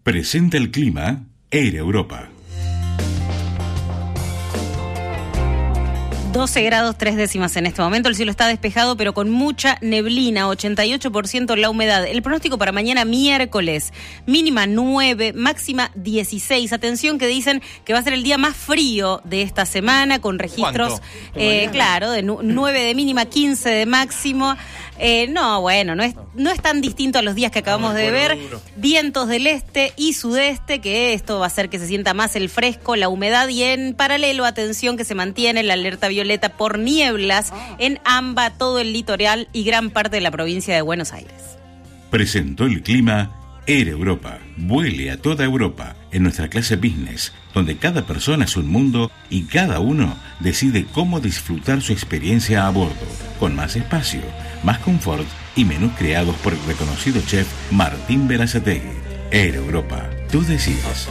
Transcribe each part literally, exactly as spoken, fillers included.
Presenta el clima Air Europa. doce grados tres décimas en este momento, el cielo está despejado pero con mucha neblina, ochenta y ocho por ciento la humedad. El pronóstico para mañana miércoles, mínima nueve, máxima dieciséis. Atención que dicen que va a ser el día más frío de esta semana con registros, eh, claro, de nueve de mínima, quince de máximo. Eh, no, bueno, no es, no es tan distinto a los días que acabamos de ver. Vientos del este y sudeste, que esto va a hacer que se sienta más el fresco, la humedad, y en paralelo, atención que se mantiene la alerta violeta por nieblas en AMBA, todo el litoral y gran parte de la provincia de Buenos Aires. Presentó el clima Air Europa. Vuele a toda Europa en nuestra clase business, donde cada persona es un mundo y cada uno decide cómo disfrutar su experiencia a bordo, con más espacio, más confort y menús creados por el reconocido chef Martín Berazategui. Air Europa, tú decides.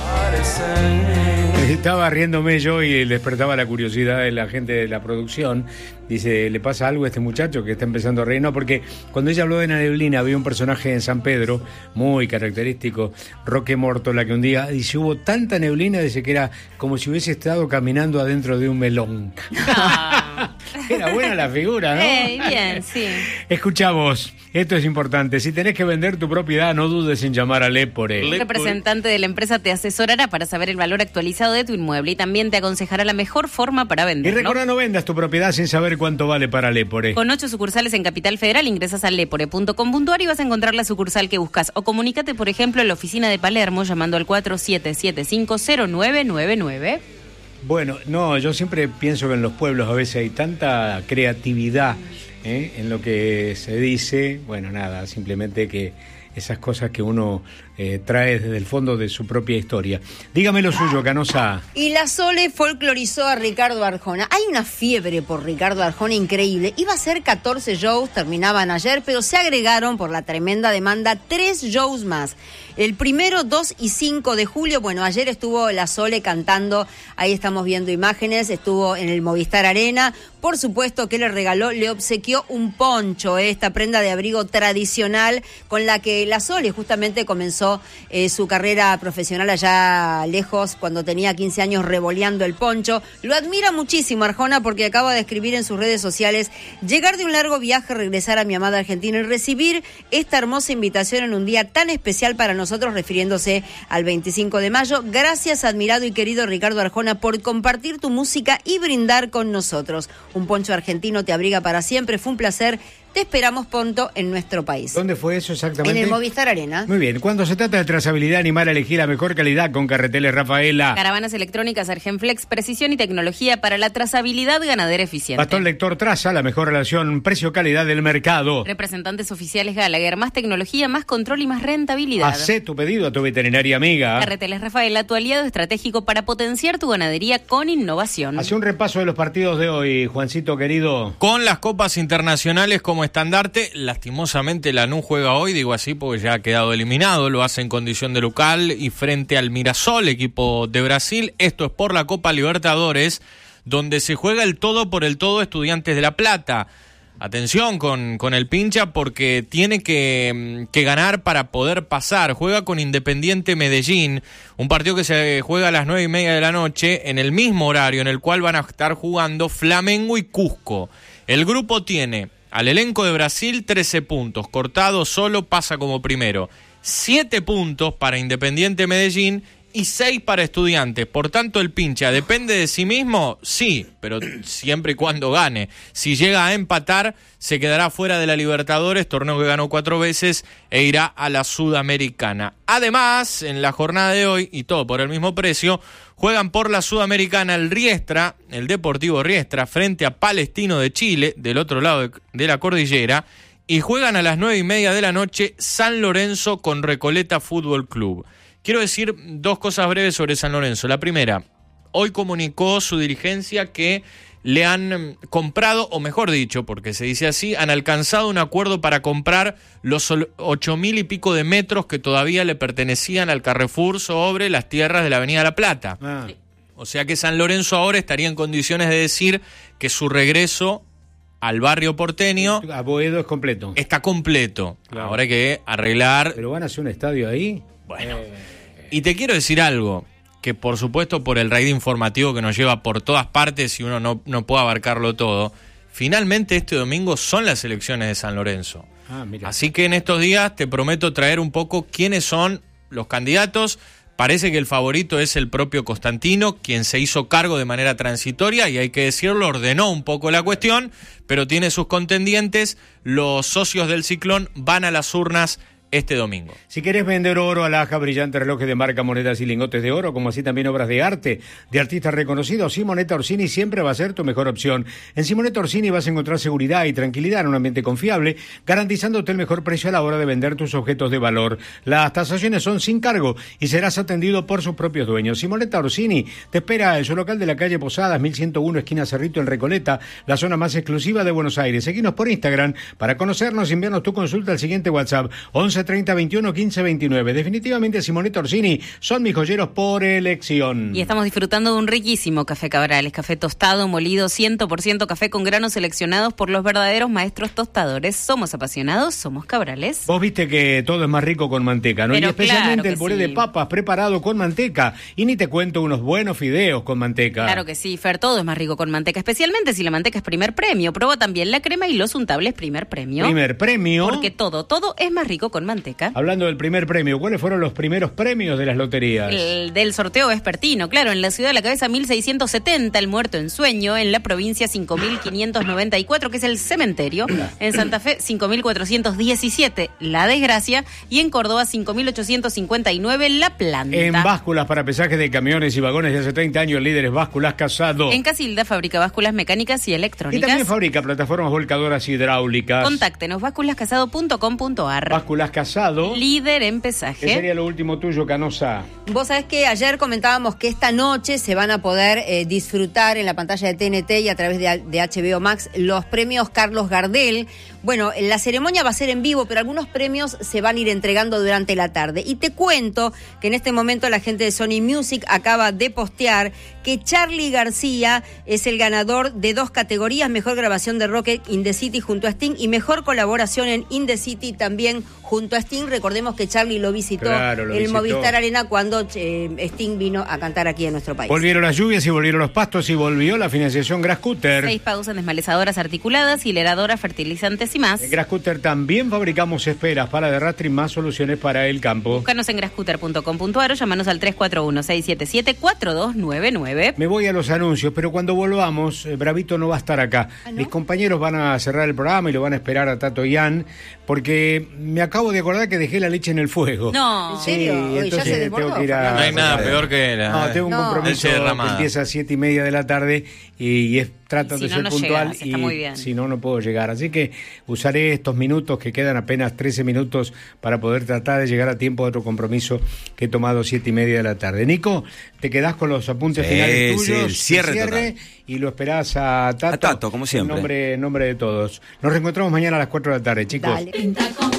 Estaba riéndome yo y despertaba la curiosidad de la gente de la producción. Dice, ¿le pasa algo a este muchacho que está empezando a reír? No, porque cuando ella habló de la neblina, había un personaje en San Pedro, muy característico, Roque Mórtola, que un día dice, hubo tanta neblina, dice que era como si hubiese estado caminando adentro de un melón. Ah. Era buena la figura, ¿no? Hey, bien, sí. Escuchamos, esto es importante. Si tenés que vender tu propiedad, no dudes en llamar a Lépore. El representante de la empresa te asesorará para saber el valor actualizado de tu inmueble y también te aconsejará la mejor forma para venderlo. Y recuerda, no vendas tu propiedad sin saber cuánto vale para Lépore. Con ocho sucursales en Capital Federal, ingresas a lepore punto com punto a r y vas a encontrar la sucursal que buscas. O comunícate, por ejemplo, en la oficina de Palermo llamando al cuatro siete siete cinco cero nueve nueve nueve. Bueno, no, yo siempre pienso que en los pueblos a veces hay tanta creatividad ¿eh? en lo que se dice. Bueno, nada, simplemente que esas cosas que uno eh, trae desde el fondo de su propia historia. Dígame lo suyo, Canosa. Y la Sole folclorizó a Ricardo Arjona. Hay una fiebre por Ricardo Arjona increíble. Iba a ser catorce shows, terminaban ayer, pero se agregaron por la tremenda demanda tres shows más. El primero, dos y cinco de julio, bueno, ayer estuvo la Sole cantando, ahí estamos viendo imágenes, estuvo en el Movistar Arena. Por supuesto que le regaló, le obsequió un poncho, eh, esta prenda de abrigo tradicional con la que la Sole justamente comenzó eh, su carrera profesional allá lejos, cuando tenía quince años, revoleando el poncho. Lo admira muchísimo Arjona porque acaba de escribir en sus redes sociales: llegar de un largo viaje, regresar a mi amada Argentina y recibir esta hermosa invitación en un día tan especial para nosotros, refiriéndose al veinticinco de mayo. Gracias, admirado y querido Ricardo Arjona, por compartir tu música y brindar con nosotros. Un poncho argentino te abriga para siempre, fue un placer. Te esperamos pronto en nuestro país. ¿Dónde fue eso exactamente? En el Movistar Arena. Muy bien. Cuando se trata de trazabilidad animal, elegir la mejor calidad con Carreteles Rafaela. Caravanas electrónicas Argenflex, precisión y tecnología para la trazabilidad ganadera eficiente. Bastón lector Traza, la mejor relación precio-calidad del mercado. Representantes oficiales Gallagher, más tecnología, más control y más rentabilidad. Hacé tu pedido a tu veterinaria amiga. Carreteles Rafaela, tu aliado estratégico para potenciar tu ganadería con innovación. Hace un repaso de los partidos de hoy, Juancito querido. Con las copas internacionales como estandarte, lastimosamente Lanús juega hoy, digo así porque ya ha quedado eliminado, lo hace en condición de local y frente al Mirassol, equipo de Brasil. Esto es por la Copa Libertadores, donde se juega el todo por el todo Estudiantes de La Plata. Atención con, con el pincha porque tiene que, que ganar para poder pasar. Juega con Independiente Medellín, un partido que se juega a las nueve y media de la noche en el mismo horario en el cual van a estar jugando Flamengo y Cusco. El grupo tiene al elenco de Brasil trece puntos, Cortado solo pasa como primero, siete puntos para Independiente Medellín y seis para Estudiantes. Por tanto, el pincha depende de sí mismo, sí, pero siempre y cuando gane. Si llega a empatar, se quedará fuera de la Libertadores, torneo que ganó cuatro veces, e irá a la Sudamericana. Además, en la jornada de hoy, y todo por el mismo precio, juegan por la Sudamericana el Riestra, el Deportivo Riestra, frente a Palestino de Chile, del otro lado de la cordillera, y juegan a las nueve y media de la noche San Lorenzo con Recoleta Fútbol Club. Quiero decir dos cosas breves sobre San Lorenzo. La primera, hoy comunicó su dirigencia que le han comprado, o mejor dicho, porque se dice así, han alcanzado un acuerdo para comprar los ocho mil y pico de metros que todavía le pertenecían al Carrefour sobre las tierras de la Avenida La Plata. Ah. O sea que San Lorenzo ahora estaría en condiciones de decir que su regreso al barrio porteño a Boedo es completo. Está completo. Claro. Ahora hay que arreglar. ¿Pero van a hacer un estadio ahí? Bueno. Eh... Y te quiero decir algo, que por supuesto por el raid informativo que nos lleva por todas partes y uno no, no puede abarcarlo todo, finalmente este domingo son las elecciones de San Lorenzo. Ah, mira. Así que en estos días te prometo traer un poco quiénes son los candidatos. Parece que el favorito es el propio Costantino, quien se hizo cargo de manera transitoria y hay que decirlo, ordenó un poco la cuestión, pero tiene sus contendientes. Los socios del Ciclón van a las urnas este domingo. Si querés vender oro, alhaja, brillantes relojes de marca, monedas y lingotes de oro, como así también obras de arte de artistas reconocidos, Simonetta Orsini siempre va a ser tu mejor opción. En Simonetta Orsini vas a encontrar seguridad y tranquilidad en un ambiente confiable, garantizándote el mejor precio a la hora de vender tus objetos de valor. Las tasaciones son sin cargo y serás atendido por sus propios dueños. Simonetta Orsini te espera en su local de la calle Posadas, mil ciento uno, esquina Cerrito, en Recoleta, la zona más exclusiva de Buenos Aires. Seguinos por Instagram para conocernos y enviarnos tu consulta al siguiente WhatsApp, once treinta veintiuno quince veintinueve. Definitivamente Simonetta Orsini son mis joyeros por elección. Y estamos disfrutando de un riquísimo café Cabrales, café tostado, molido, cien por ciento café con granos seleccionados por los verdaderos maestros tostadores. Somos apasionados, somos Cabrales. Vos viste que todo es más rico con manteca, ¿no? Pero y especialmente claro el puré sí. de papas preparado con manteca. Y ni te cuento unos buenos fideos con manteca. Claro que sí, Fer, todo es más rico con manteca, especialmente si la manteca es primer premio. Prueba también la crema y los untables primer premio. Primer premio. Porque todo, todo es más rico con manteca. Hablando del primer premio, ¿cuáles fueron los primeros premios de las loterías? El del sorteo vespertino, claro, en la ciudad de La Cabeza mil seiscientos setenta, el muerto en sueño, en la provincia cinco mil quinientos noventa y cuatro, que es el cementerio, en Santa Fe cinco mil cuatrocientos diecisiete, la desgracia, y en Córdoba cinco mil ochocientos cincuenta y nueve, la planta. En básculas para pesaje de camiones y vagones de hace treinta años, el líder es Básculas Casado. En Casilda fabrica básculas mecánicas y Y electrónicas. también fabrica plataformas volcadoras hidráulicas. Contáctenos, básculas casado punto com punto ar. Básculas Casado. Líder en ¿Qué pesaje. sería lo último tuyo, Canosa? Vos sabés que ayer comentábamos que esta noche se van a poder eh, disfrutar en la pantalla de T N T y a través de, de H B O Max los premios Carlos Gardel. Bueno, la ceremonia va a ser en vivo, pero algunos premios se van a ir entregando durante la tarde. Y te cuento que en este momento la gente de Sony Music acaba de postear que Charly García es el ganador de dos categorías, mejor grabación de rock in the City junto a Sting y mejor colaboración en In the City también junto a Sting. Recordemos que Charly lo visitó Claro, lo el visitó. Movistar Arena cuando eh, Sting vino a cantar aquí en nuestro país. Volvieron las lluvias y volvieron los pastos y volvió la financiación Grascutter. Seis pagos en desmalezadoras articuladas, hileradoras, fertilizantes y más. En Grascutter también fabricamos esperas para derrastre y más soluciones para el campo. Búscanos en grascutter punto com punto ar o llamanos al tres cuatro uno, seis siete siete, cuatro dos nueve nueve. Me voy a los anuncios, pero cuando volvamos, eh, Bravito no va a estar acá. ¿Ah, no? Mis compañeros van a cerrar el programa y lo van a esperar a Tato Ian, porque me acabo de acordar que dejé la leche en el fuego. No. ¿En serio? Sí, Uy, ya entonces se desbordó, tengo que ir a... No hay nada peor que la... No, tengo un No. compromiso Leche que derramada. empieza a siete y media de la tarde y, y es trato Y si de no, ser no puntual llegás, y está muy bien. si no, no puedo llegar. Así que usaré estos minutos, que quedan apenas trece minutos, para poder tratar de llegar a tiempo a otro compromiso que he tomado siete y media de la tarde. Nico, te quedás con los apuntes Sí, finales sí, tuyos, el cierre total. y lo esperás a Tato. A Tato, como siempre. En nombre, en nombre de todos. Nos reencontramos mañana a las cuatro de la tarde, chicos. Dale.